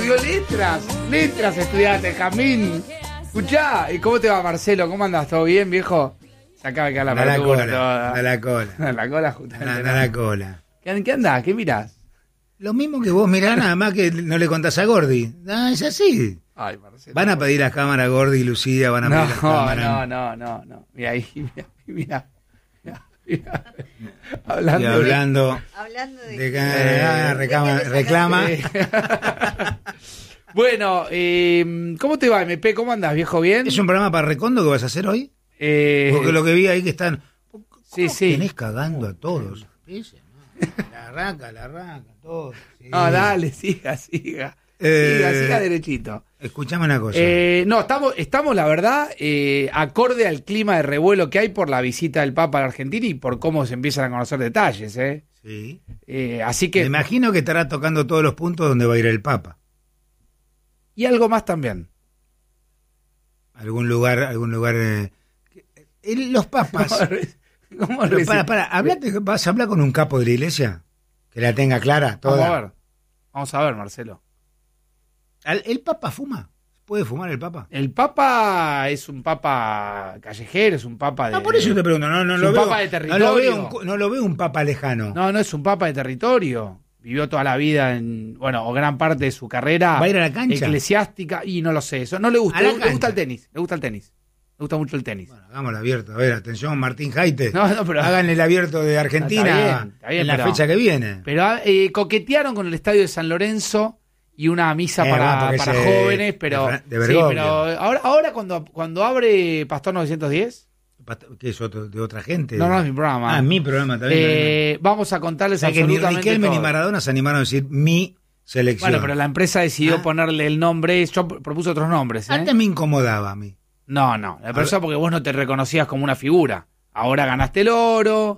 estudió letras estudiaste, Jamín. Escuchá, ¿y cómo te va, Marcelo? ¿Cómo andás? ¿Todo bien, viejo? Se acaba de quedar la apertura toda. Da la cola. La cola, justamente. Da la cola. ¿Qué andás? ¿Qué mirás? Lo mismo que vos mirás, nada más que no le contás a Gordi. Ah, es así. Ay, Marcelo. Van a pedir las cámaras Gordi y Lucía, van a pedir las cámaras. No. Mira ahí, mira. Hablando de reclama. Bueno, ¿cómo te va, MP? ¿Cómo andás, viejo? ¿Bien? ¿Es un programa para Recondo que vas a hacer hoy? Porque lo que vi ahí que están... Sí. Tenés cagando a todos. La arranca, todo. Sí. No, dale, siga derechito. Escuchame una cosa. No, estamos, la verdad, acorde al clima de revuelo que hay por la visita del Papa a la Argentina y por cómo se empiezan a conocer detalles, ¿eh? Sí. Así que... Me imagino que estará tocando todos los puntos donde va a ir el Papa. Y algo más también. Algún lugar... los papas... ¿Cómo ¿vas a hablar con un capo de la iglesia? Que la tenga clara toda. Vamos a ver, Marcelo. ¿El Papa fuma? ¿Puede fumar el Papa? El Papa es un Papa callejero, es un Papa de... No, por eso te pregunto, no es lo un veo. Papa de territorio. No lo veo un Papa lejano. No es un Papa de territorio. Vivió toda la vida o gran parte de su carrera... ¿Va a ir a la cancha? Eclesiástica, y no lo sé, eso no le gusta. Le gusta el tenis, le gusta mucho el tenis. Bueno, hagámoslo abierto. A ver, atención, Martín Jaite. Pero hagan el abierto de Argentina está bien, en la fecha que viene. Pero coquetearon con el estadio de San Lorenzo y una misa para jóvenes, pero ahora cuando abre Pastor 910, ¿qué es otro, de otra gente? No, es mi programa. Mi programa también. Vamos a contarles absolutamente absolutamente que ni Riquelme todo. Ni Maradona se animaron a decir mi selección. Bueno, pero la empresa decidió ponerle el nombre. Yo propuse otros nombres. Antes me incomodaba a mí. No, la persona porque vos no te reconocías como una figura. Ahora ganaste el oro.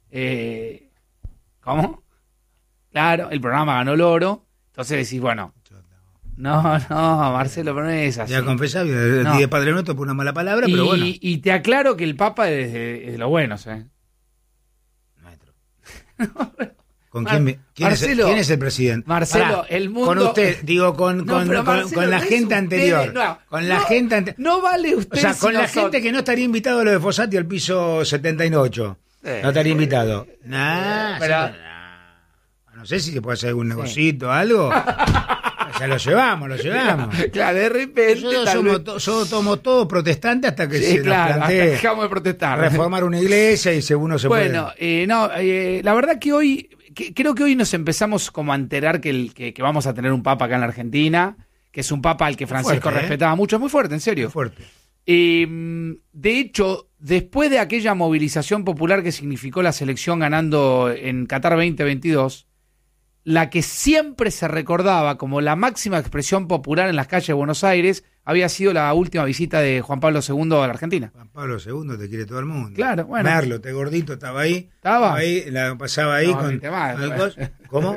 ¿Cómo? Claro, el programa ganó el oro. Entonces decís, bueno. No, Marcelo, pero no es así. Ya confesaba, dije Padre Nuestro por una mala palabra, pero bueno. Y te aclaro que el Papa es de los buenos, Maestro. ¿Con quién es el presidente? Marcelo, el mundo... Con usted, digo, con la gente anterior. No vale usted. O sea, con la gente que no estaría invitado a lo de Fossati al piso 78. No estaría invitado. No sé si se puede hacer algún negocito, algo. Ya lo llevamos. Claro, de repente... Yo tomo todo protestante hasta que se nos plantee... hasta dejamos de protestar. Reformar una iglesia y según se puede. Bueno, la verdad que hoy... creo que hoy nos empezamos como a enterar que vamos a tener un Papa acá en la Argentina, que es un Papa al que Francisco respetaba mucho. Es muy fuerte, en serio. Muy fuerte. De hecho, después de aquella movilización popular que significó la selección ganando en Qatar 2022, la que siempre se recordaba como la máxima expresión popular en las calles de Buenos Aires había sido la última visita de Juan Pablo II a la Argentina. Juan Pablo II te quiere todo el mundo. Claro, bueno. Merlo, gordito, estaba ahí. Pasaba ahí con... ¿Cómo?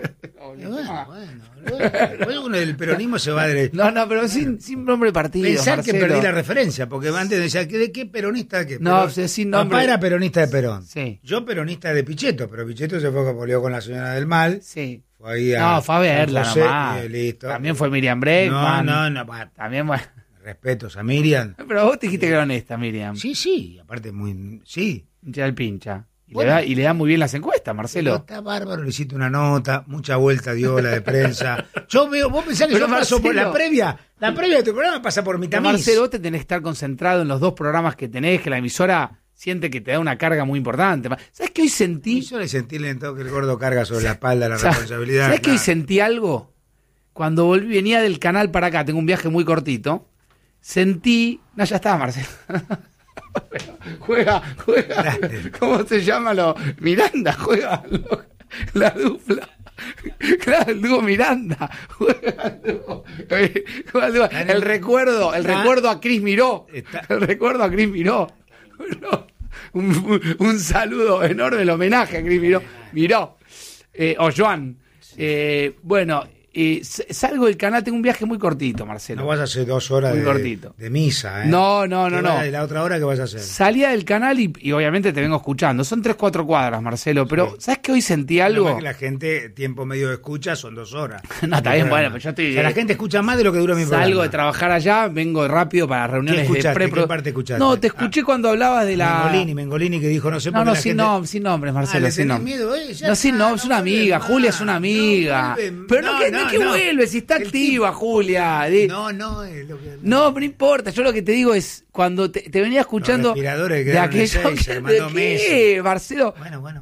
Bueno, el peronismo se va derecho. No, pero sin nombre de partido. Pensar Marcelo. que perdí la referencia, porque antes decía, ¿de qué peronista? ¿Qué? No, sin nombre. Papá era peronista de Perón. Sí. Yo peronista de Pichetto, pero Pichetto se fue que peleó con la señora del mal. Sí. Fue a verla nomás. Listo. También fue Miriam Bregman. No. También fue... Respetos a Miriam. Pero vos te dijiste que era honesta, Miriam. Sí, aparte muy... Sí. Ya el pincha. Y le da muy bien las encuestas, Marcelo. Está bárbaro, le hiciste una nota, mucha vuelta dio la de prensa. Vos pensás que yo paso por la previa de tu programa pasa por mi tamiz. Marcelo, vos te tenés que estar concentrado en los dos programas que tenés, que la emisora siente que te da una carga muy importante. ¿Sabés que hoy sentí? Yo le sentí lento que el gordo carga sobre la espalda la responsabilidad. ¿Sabés que hoy sentí algo? Cuando venía del canal para acá, tengo un viaje muy cortito, sentí... No, ya estaba, Marcelo. Juega. ¿Cómo se llama Miranda? Juega la dupla. Claro, el dúo Miranda. Juega el dúo. El recuerdo a Cris Miró. El recuerdo a Cris Miró. Un saludo enorme, el homenaje a Cris Miró. O Joan. Bueno, salgo del canal, tengo un viaje muy cortito, Marcelo. No vas a hacer 2 horas de misa, ¿eh? No. ¿Y la otra hora qué vas a hacer? Salía del canal y obviamente te vengo escuchando. Son 3-4 cuadras, Marcelo, pero ¿sabes que hoy sentí algo? No, que la gente, tiempo medio de escucha son 2 horas. No, está bien, bueno, pero yo estoy... O sea, la gente escucha más de lo que dura mi programa. Salgo de trabajar allá, vengo rápido para reuniones de ¿Qué parte escuchaste? No, te escuché cuando hablabas de la... Mengolini que dijo, no sé por qué No, la gente... sin nombres, Marcelo, sin nombres. Miedo, No, es una amiga, Julia es una amiga. Pero no, que vuelve, si está activa, Julia. No, es lo que... No, pero no importa, yo lo que te digo es, cuando te venía escuchando... Los respiradores de aquello ¿De qué, Marcelo? Bueno.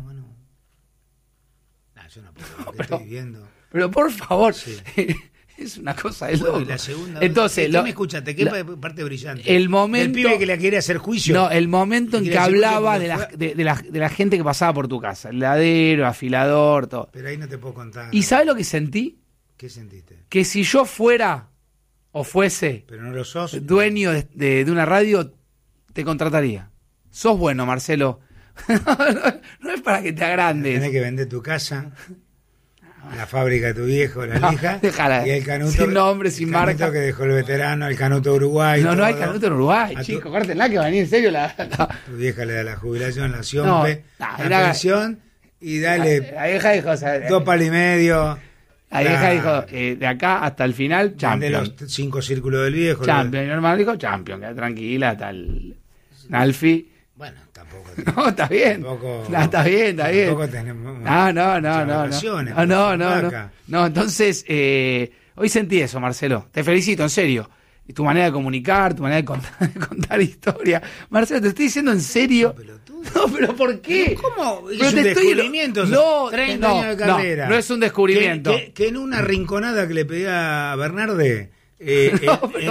Yo no puedo, lo que estoy viendo. Pero por favor... Sí. Es una cosa de loco. La segunda Entonces, ¿qué me escuchaste? ¿Qué parte brillante? El momento... El pibe que le quiere hacer juicio. No, el momento en que hablaba de la gente que pasaba por tu casa. El ladero, afilador, todo. Pero ahí no te puedo contar. ¿Y sabes lo que sentí? ¿Qué sentiste? Que si yo fuera o fuese pero no lo sos, dueño de una radio, te contrataría. Sos bueno, Marcelo. No es para que te agrandes. Tenés que vender tu casa, la fábrica de tu viejo, la lija, déjala, y el canuto, sin nombre, sin marca, que dejó el veterano, el canuto Uruguay. No hay canuto en Uruguay, chico, córtenla que va a venir en serio tu vieja le da la jubilación, la siompe, la pensión, y dale la vieja dijo, 2 palos y medio. La vieja dijo, de acá hasta el final, Champion. De los 5 círculos del viejo. Champion, mi hermano dijo Champion, queda tranquila, tal Nalfi. Bueno, tampoco. No, está bien. Tampoco, está bien. Tampoco tenemos. No, entonces, hoy sentí eso, Marcelo. Te felicito, en serio. Y tu manera de comunicar, tu manera de contar historia. Marcelo, te estoy diciendo en serio. No, pero ¿por qué? ¿Cómo? Es un descubrimiento. No, 30 años de carrera. No es un descubrimiento. Que en una rinconada que le pedí a Bernarde. En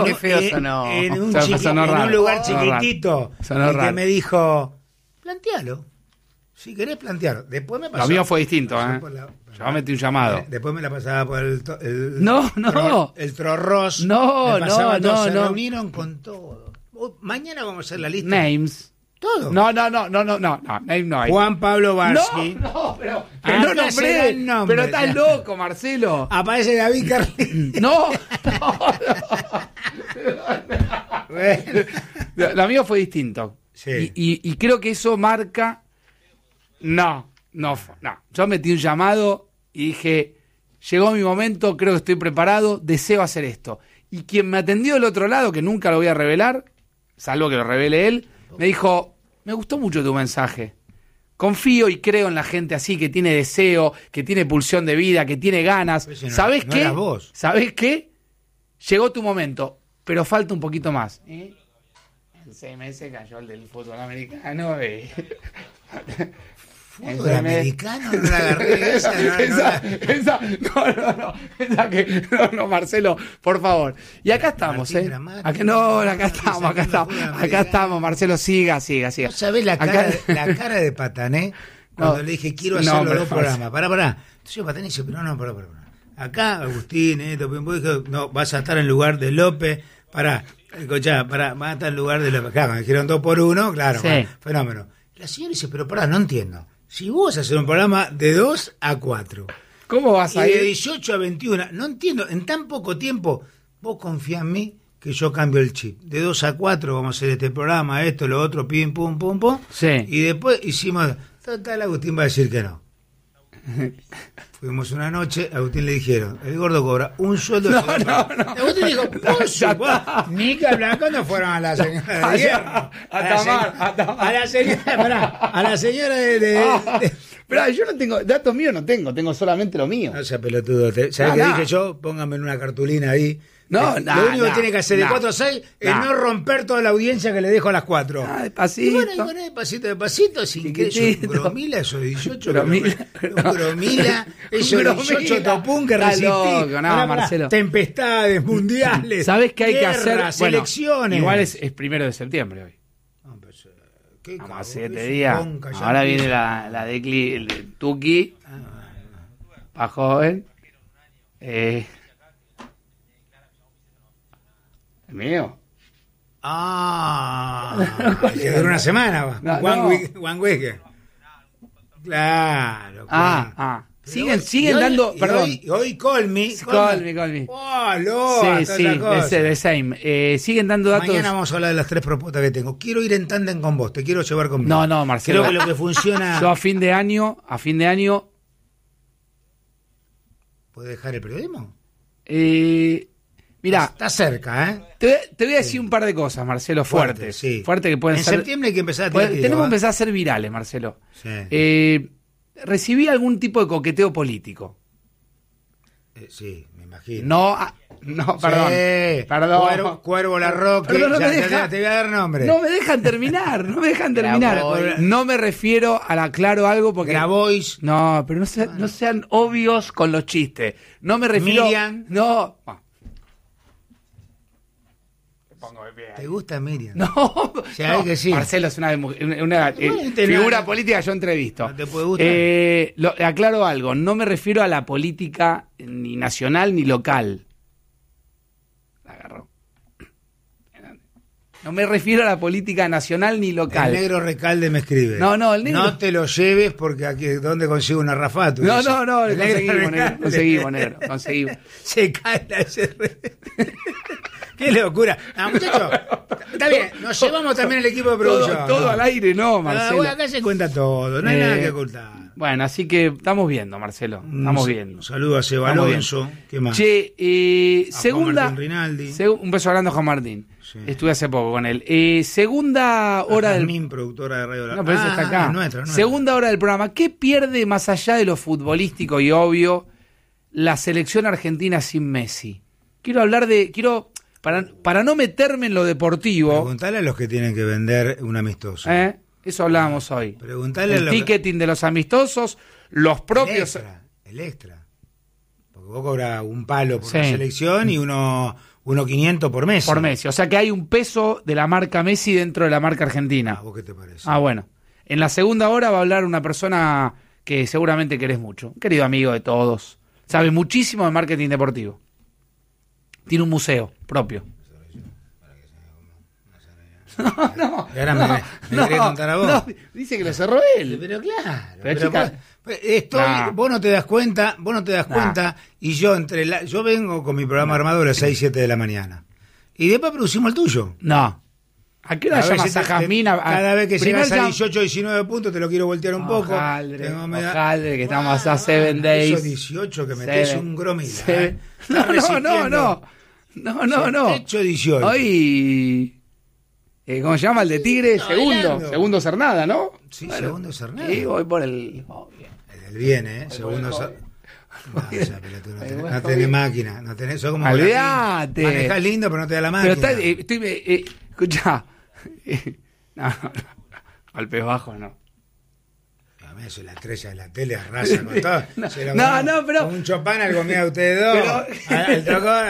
un lugar chiquitito. Que me dijo, plantealo. Si querés plantearlo. Después me pasó. Lo mío fue distinto, yo metí un llamado. Después me la pasaba por el el Trorros. No. Se reunieron con todo. Mañana vamos a hacer la lista. Names. Todo. No, name no hay. Juan Pablo Barsky. Pero no nombré. Pero estás loco, Marcelo. Aparece David Carlín. No. Lo mío fue distinto. Sí. Y creo que eso marca. No. Yo metí un llamado y dije, llegó mi momento, creo que estoy preparado, deseo hacer esto. Y quien me atendió del otro lado, que nunca lo voy a revelar, salvo que lo revele él, me dijo, me gustó mucho tu mensaje. Confío y creo en la gente así, que tiene deseo, que tiene pulsión de vida, que tiene ganas. Pues si no, ¿Sabés no qué? eras vos. ¿Sabés qué? Llegó tu momento, pero falta un poquito más. En 6 meses cayó el del fútbol americano. ¿Fútbol americano? No la agarré esa. No, Marcelo, por favor. Y acá estamos, Acá estamos, Marcelo, siga. ¿No sabés la cara de Patané cuando le dije quiero hacer los 2 programas? Pará. Entonces Patané dice, pero no, pará. Acá, Agustín, no, vas a estar en lugar de López. Escuchá, vas a estar en lugar de López. Claro, me dijeron 2 por 1, claro, sí. Fenómeno. La señora dice, pero no entiendo. Si vos vas a hacer un programa de 2 a 4, ¿cómo vas a ir? De 18 a 21, no entiendo, en tan poco tiempo, vos confía en mí que yo cambio el chip. De 2 a 4 vamos a hacer este programa, esto, lo otro, pim, pum, pum, pum. Sí. Y después hicimos, total, Agustín va a decir que no. Fuimos una noche, a Agustín le dijeron, el gordo cobra un sueldo. No. Agustín dijo, ni que hablar cuando fueron a la señora de hierro. A la señora de Pero yo no tengo, datos míos no tengo solamente lo mío. No sea pelotudo. ¿Sabés qué dije yo? Póngame en una cartulina ahí. Lo único que tiene que hacer de 4 a 6 es no romper toda la audiencia que le dejo a las 4. Despacito. Y bueno, despacito, sin que eso es un gromila, eso de 18. Gromila, eso de 18 topún que resistí. Marcelo. Tempestades mundiales. ¿Sabés qué hay que hacer? Selecciones. Igual es 1 de septiembre hoy. Vamos a 7 días. Ahora viene la de Tuki. Pa' joven. ¿El mío? Que dura una semana. One week. Claro. Siguen dando... Perdón. Hoy Call Me. Oh, sí, the same. Siguen dando datos... Mañana vamos a hablar de las 3 propuestas que tengo. Quiero ir en tándem con vos, te quiero llevar conmigo. No, Marcelo. Creo que lo que funciona... Yo a fin de año... ¿Puedes dejar el periodismo? Mirá, está cerca, ¿eh? Te voy a decir un par de cosas, Marcelo, fuertes. Fuerte que pueden ser. En septiembre hay que empezar a tirar. Tenemos que empezar a ser virales, Marcelo. Sí. Recibí algún tipo de coqueteo político. Sí, me imagino. Perdón. Cuervo Larroque, te voy a dar nombre. No me dejan terminar. No me refiero aclaro algo porque... Grabois. No, pero no sean obvios con los chistes. No me refiero... Miriam. No. ¿Te gusta Miriam? No, que sí. Marcelo es una figura política que yo entrevisto. No te puede gustar. Aclaro algo, no me refiero a la política ni nacional ni local. La agarró. No me refiero a la política nacional ni local. El negro Recalde me escribe. No, el negro... No te lo lleves porque aquí ¿dónde consigo una Rafato? No, conseguimos, negro. Se cae la SR. ¡Qué locura! Muchachos, está bien, nos llevamos también el equipo de producción. Todo al aire, Marcelo. Acá se cuenta todo, no hay nada que ocultar. Bueno, así que estamos viendo, Marcelo. Estamos viendo. Saludos a Seba Alonso. ¿Qué más? Segunda. Juan Martín Rinaldi. Un beso grande a Juan Martín. Sí. Estuve hace poco con él. Segunda hora del. Productora de Radio La... No, pero ese está acá. Nuestra. Segunda hora del programa. ¿Qué pierde más allá de lo futbolístico y obvio la selección argentina sin Messi? Quiero hablar de. Para no meterme en lo deportivo. Preguntale a los que tienen que vender un amistoso. Eso hablábamos hoy. Preguntale el ticketing de los amistosos, los propios. El extra. Porque vos cobras un palo por la selección y uno 500 por Messi. Por Messi. O sea que hay un peso de la marca Messi dentro de la marca Argentina. ¿Vos qué te parece? Bueno. En la segunda hora va a hablar una persona que seguramente querés mucho. Un querido amigo de todos. Sabe muchísimo de marketing deportivo. Tiene un museo propio. No. Y ahora me querés contar a vos. No, dice que lo cerró él. Pero claro. Chica, vos no te das cuenta, y yo vengo con mi programa armado a las 6, 7 de la mañana. Y después producimos el tuyo. No. ¿A qué hora llamas a Jazmina? Cada vez que llegas a 18, 19 puntos te lo quiero voltear un poco. Ojalá, que estamos a 7 days. Esos 18 que metés un gromila. No. Hecho 18. Hoy... ¿cómo se llama el de Tigre? Segundo Cernada, ¿no? Sí, bueno, Segundo Cernada. Sí, voy por el... El viene, Segundo Cernada. No tenés máquina. No tenés, sos como olvídate. Manejás lindo, pero no te da la máquina. Pero escuchá. No. Golpes bajos, no. Eso es la estrella de la tele, arrasa con todo. Pero... Con un Chopin al comida de ustedes dos. Al trocón,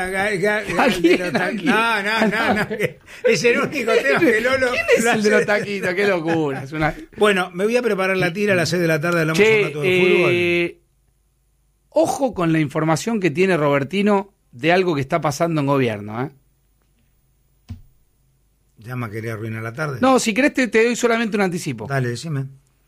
No. Es el único tema que Lolo... ¿Quién es el de los taquitos? Qué locura. Bueno, me voy a preparar la tira a las 6 de la tarde. Hablamos un rato de fútbol. Ojo con la información que tiene Robertino de algo que está pasando en gobierno, ¿Ya me quería arruinar la tarde? No, si querés te doy solamente un anticipo. Dale, decime.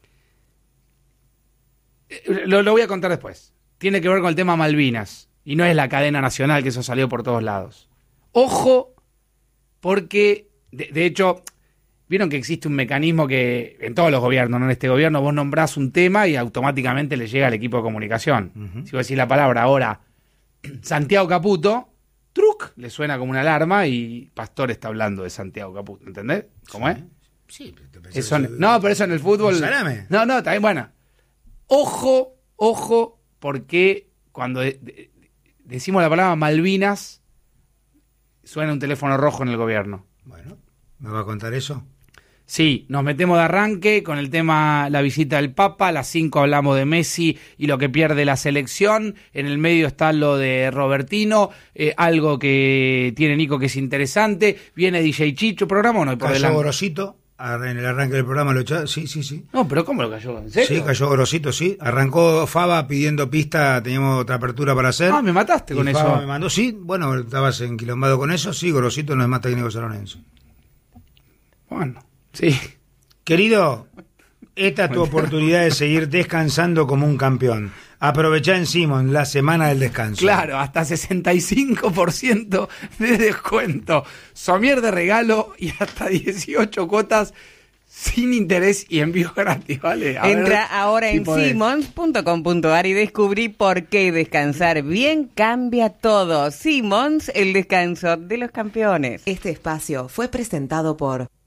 Lo voy a contar después. Tiene que ver con el tema Malvinas. Y no es la cadena nacional, que eso salió por todos lados. Ojo, porque, de hecho, vieron que existe un mecanismo que en todos los gobiernos, no en este gobierno, vos nombrás un tema y automáticamente le llega al equipo de comunicación. Si vos decís la palabra ahora, Santiago Caputo, truc, le suena como una alarma y Pastor está hablando de Santiago Caputo. ¿Entendés? ¿Cómo es? Sí, eso, no, pero eso en el fútbol... Salame. No, también, bueno. Ojo, porque cuando decimos la palabra Malvinas, suena un teléfono rojo en el gobierno. Bueno, ¿me va a contar eso? Sí, nos metemos de arranque con el tema la visita del Papa. A las 5 hablamos de Messi y lo que pierde la selección. En el medio está lo de Robertino, algo que tiene Nico que es interesante. Viene DJ Chicho, programa o no hay por delante. Gorosito. En el arranque del programa lo echó, sí. No, pero ¿cómo lo cayó? ¿En serio? Sí, cayó Gorosito, sí. Arrancó Faba pidiendo pista, teníamos otra apertura para hacer. Me mataste con Faba eso. Me mandó, sí, bueno, estabas enquilombado con eso, sí, Gorosito no es más técnico saronense. Bueno, sí. Querido, esta es tu oportunidad de seguir descansando como un campeón. Aprovechá en Simon la semana del descanso. Claro, hasta 65% de descuento. Somier de regalo y hasta 18 cuotas sin interés y envío gratis, ¿vale? Entra ahora en Simons.com.ar y descubrí por qué descansar bien cambia todo. Simons, el descanso de los campeones. Este espacio fue presentado por